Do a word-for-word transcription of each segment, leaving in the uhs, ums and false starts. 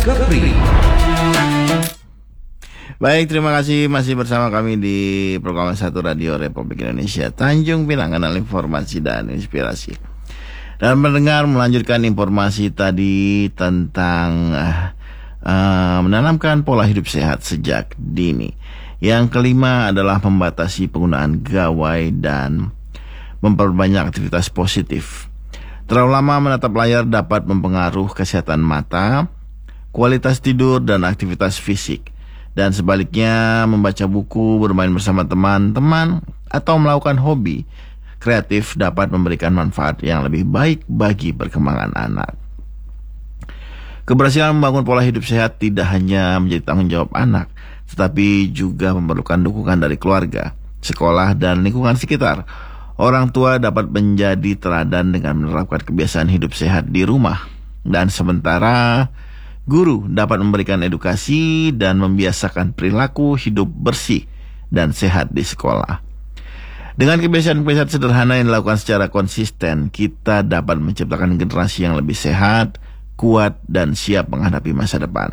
Kepri. Baik, terima kasih masih bersama kami di program satu Radio Republik Indonesia Tanjung Pinang, kanal informasi dan inspirasi. Dan mendengar melanjutkan informasi tadi tentang uh, uh, menanamkan pola hidup sehat sejak dini. Yang kelima adalah membatasi penggunaan gawai dan memperbanyak aktivitas positif. Terlalu lama menatap layar dapat mempengaruhi kesehatan mata, kualitas tidur, dan aktivitas fisik. Dan sebaliknya, membaca buku, bermain bersama teman-teman, atau melakukan hobi kreatif dapat memberikan manfaat yang lebih baik bagi perkembangan anak. Keberhasilan membangun pola hidup sehat tidak hanya menjadi tanggung jawab anak, tetapi juga memerlukan dukungan dari keluarga, sekolah, dan lingkungan sekitar. Orang tua dapat menjadi teladan dengan menerapkan kebiasaan hidup sehat di rumah, dan sementara guru dapat memberikan edukasi dan membiasakan perilaku hidup bersih dan sehat di sekolah. Dengan kebiasaan-kebiasaan sederhana yang dilakukan secara konsisten, kita dapat menciptakan generasi yang lebih sehat, kuat, dan siap menghadapi masa depan.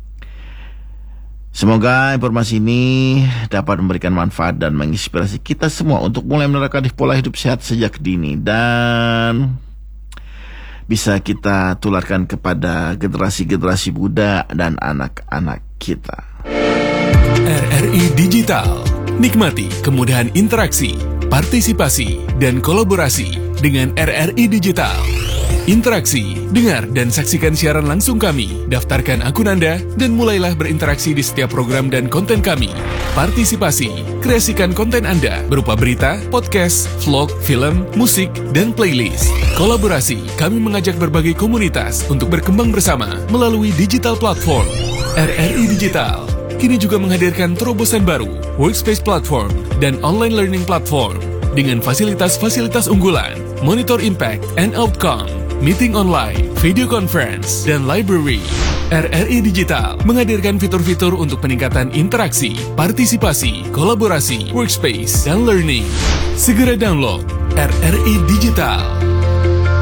Semoga informasi ini dapat memberikan manfaat dan menginspirasi kita semua untuk mulai menerapkan pola hidup sehat sejak dini dan bisa kita tularkan kepada generasi-generasi muda dan anak-anak kita. R R I Digital. Nikmati kemudahan interaksi, partisipasi, dan kolaborasi dengan R R I Digital. Interaksi, dengar dan saksikan siaran langsung kami, daftarkan akun Anda, dan mulailah berinteraksi di setiap program dan konten kami. Partisipasi, kreasikan konten Anda berupa berita, podcast, vlog, film, musik, dan playlist. Kolaborasi, kami mengajak berbagai komunitas untuk berkembang bersama melalui digital platform. R R I Digital kini juga menghadirkan terobosan baru, workspace platform, dan online learning platform dengan fasilitas-fasilitas unggulan, monitor impact and outcome, meeting online, video conference, dan library. R R I Digital menghadirkan fitur-fitur untuk peningkatan interaksi, partisipasi, kolaborasi, workspace, dan learning. Segera download R R I Digital.